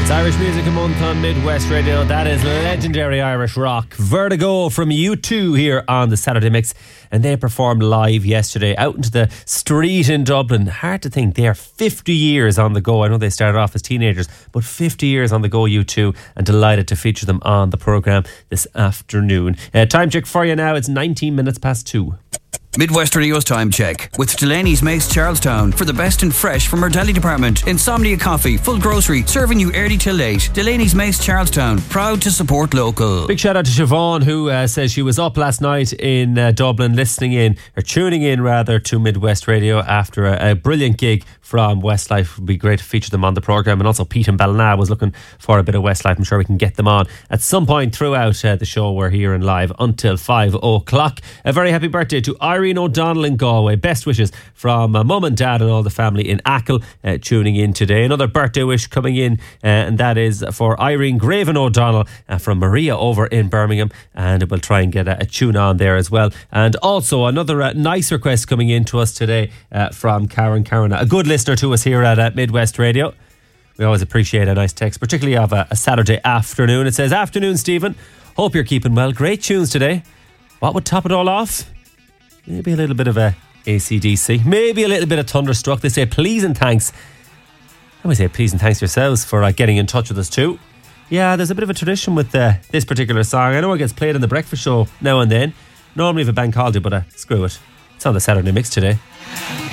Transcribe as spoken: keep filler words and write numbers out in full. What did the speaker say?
It's Irish Music a Month on Midwest Radio. That is legendary Irish rock. Vertigo from U two here on the Saturday Mix. And they performed live yesterday out into the street in Dublin. Hard to think, they are fifty years on the go. I know they started off as teenagers, but fifty years on the go, U two, and delighted to feature them on the programme this afternoon. Uh, time check for you now, it's nineteen minutes past two. Midwest Radio's time check with Delaney's Mace Charlestown for the best and fresh from our deli department. Insomnia Coffee, full grocery, serving you early till late. Delaney's Mace Charlestown, proud to support local. Big shout out to Siobhan, who uh, says she was up last night in uh, Dublin listening in, or tuning in rather, to Midwest Radio after a, a brilliant gig from Westlife. It would be great to feature them on the programme. And also Pete and Ballina was looking for a bit of Westlife. I'm sure we can get them on at some point throughout uh, the show. We're here and live until five o'clock. A very happy birthday to Irene O'Donnell in Galway. Best wishes from uh, mum and dad and all the family in Achill uh, tuning in today. Another birthday wish coming in, uh, and that is for Irene Graven O'Donnell uh, from Maria over in Birmingham, and we'll try and get a, a tune on there as well. And also another uh, nice request coming in to us today uh, from Karen Carana, a good listener to us here at uh, Midwest Radio. We always appreciate a nice text, particularly of a, a Saturday afternoon. It says, "Afternoon, Stephen. Hope you're keeping well. Great tunes today. What would top it all off? Maybe a little bit of a A C D C. Maybe a little bit of Thunderstruck. They say please and thanks." I would say please and thanks yourselves for uh, getting in touch with us too. Yeah, there's a bit of a tradition with uh, this particular song. I know it gets played in the breakfast show now and then. Normally we have a bank holiday, but uh, screw it. It's on the Saturday Mix today.